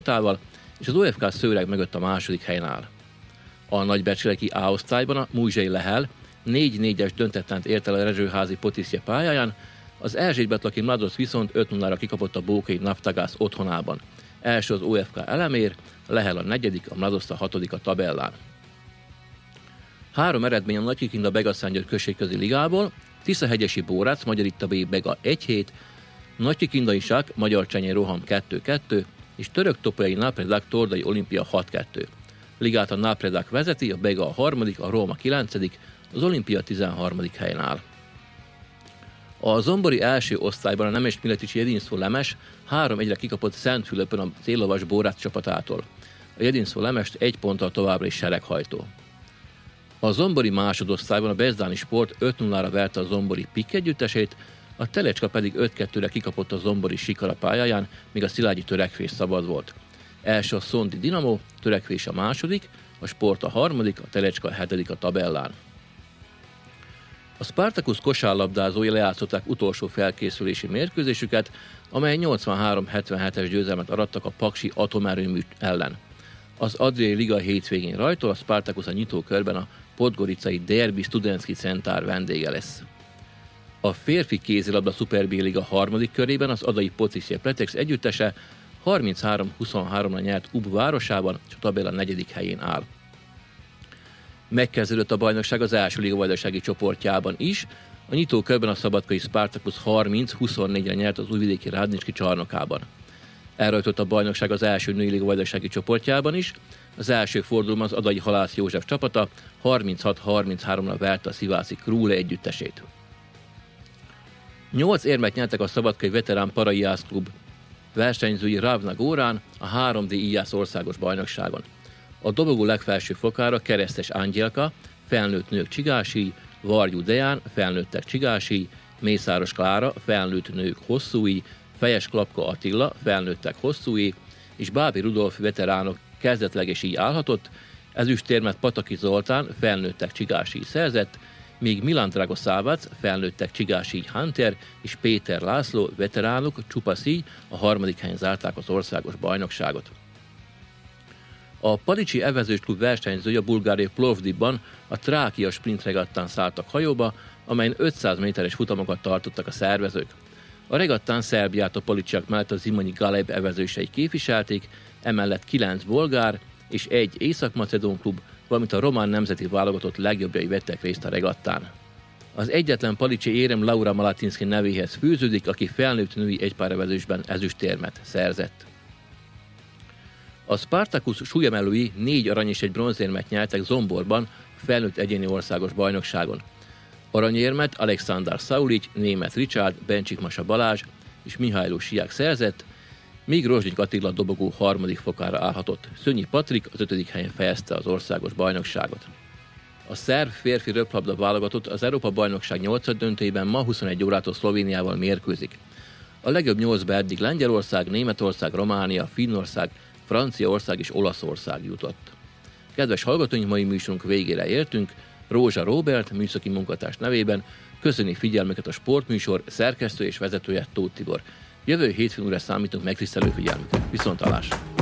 és az OFK Szőreg mögött a második helyen áll. A nagybecseleki A-osztályban a Múzsai Lehel 4-4-es döntetlent ért el a Rezsőházi Potiszje pályáján, az Erzsébet-Laki Mladosz viszont 5-0-ra kikapott a Bókai Naftagász otthonában. Első az OFK Elemér, Lehel a 4., a Mladosz a 6. a tabellán. 3 eredmény a Nagykikinda Begaszángyőr községközi ligából: Tiszahegyesi Bórác, Magyaritta B Bega 1-7, Nagykikindai Sák, Magyar Csenyén Roham 2-2, és Török-Topolyai Napredák Tordai Olimpia 6-2. Ligát a Napredák vezeti, a Bega a 3., a Roham a 9., az Olimpia 13. helyen áll. A zombori első osztályban a Nemes Mileticsi Jedinszó Lemes 3-1-re kikapott Szentfülöpön a Céllovas Bórác csapatától. A Jedinszó Lemest 1 ponttal továbbra is sereghajtó. A zombori másodosztályban a Bezdáni Sport 5-0-ra verte a zombori Pikk együttesét, a Telecska pedig 5-2-re kikapott a zombori Sikara pályáján, míg a Szilágyi Törekvés szabad volt. Első a Szondi Dinamo, Törekvés a 2., a Sport a 3., a Telecska a 7. a tabellán. A Spartacus kosárlabdázói lejátszották utolsó felkészülési mérkőzésüket, amely 83-77-es győzelmet arattak a Paksi atomerőmű ellen. Az Adriai Liga hétvégén rajtól a Spartacus a nyitókörben a podgoricai Derbi Studentski Centár vendége lesz. A férfi kézilabda Super B Liga 3. körében az adai Potiszje Pletex együttese 33-23-ra nyert Ub városában, és a tabella 4. helyén áll. Megkezdődött a bajnokság az első ligavajdasági csoportjában is. A nyitókörben a szabadkai Spartacus 30-24-re nyert az újvidéki Rádnicski Csarnokában. Elrajtott a bajnokság az első női ligavajdasági csoportjában is. Az első fordulóban az adai Halász József csapata 36-33-ra verte a szivászi Krúle együttesét. 8 érmet nyertek a szabadkai veterán Paraiász klub versenyzői Ravna Górán a 3D IJASZ országos bajnokságon. A dobogó legfelső fokára Keresztes Angyelka, felnőtt nők Csigási, Varjú Deán, felnőttek Csigási, Mészáros Klára, felnőtt nők Hosszúi, Fejes Klapka Attila, felnőttek Hosszúi, és Bábi Rudolf veteránok kezdetleges így állhatott, ezüstérmet Pataki Zoltán, felnőttek Csigási szerzett, míg Milan Dragoszávac, felnőttek Csigási Hunter és Péter László veteránok Csupaszíj a 3. helyen zárták az országos bajnokságot. A Palicsi Evezős klub versenyzői a bulgári Plovdivban a Trákia sprint regattán szálltak hajóba, amelyen 500 méteres futamokat tartottak a szervezők. A regattán Szerbiát a palicsiak mellett a Zimonyi Galeb evezősei képviselték, emellett 9 bolgár és 1 észak-macedón klub, valamint a román nemzeti válogatott legjobbjai vettek részt a regattán. Az egyetlen palicsi érem Laura Malatinszki nevéhez fűződik, aki felnőtt női egypárevezősben ezüstérmet szerzett. A Spartacus súlyemelői 4 arany és 1 bronzérmet nyertek Zomborban a felnőtt egyéni országos bajnokságon. Aranyérmet Alexander Saulic, Németh Richard, Bencsik Masa Balázs és Mihályló Siák szerzett, míg Rozsnyik Attila dobogó 3. fokára állhatott. Szönnyi Patrik az 5. helyen fejezte az országos bajnokságot. A szerb férfi röplabda válogatott az Európa-bajnokság 8. döntőjében ma 21 órától Szlovéniával mérkőzik. A legjobb 8-ba eddig Lengyelország, Németország, Románia, Finnország, Franciaország és Olaszország jutott. Kedves hallgatóink, mai műsorunk végére értünk. Rózsa Róbert, műszaki munkatárs nevében köszöni figyelmüket a sportműsor szerkesztő és vezetője Tóth Tibor. Jövő hétfőn újra számítunk megtisztelő figyelmüket. Viszonthallásra!